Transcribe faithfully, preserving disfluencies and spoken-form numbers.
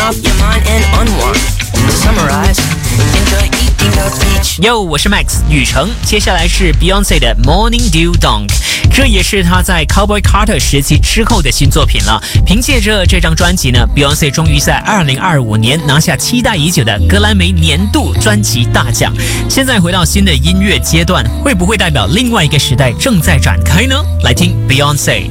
off your mind and unwind. To summarize, enjoy eating the beach. Yo， 我是 Max 雨成，接下来是 Beyonce 的 Morning Dew Dunk， 这也是她在 Cowboy Carter 时期之后的新作品了。凭借着这张专辑呢 ，Beyonce 终于在二零二五年拿下期待已久的格莱美年度专辑大奖。现在回到新的音乐阶段，会不会代表另外一个时代正在展开呢？来听 Beyonce。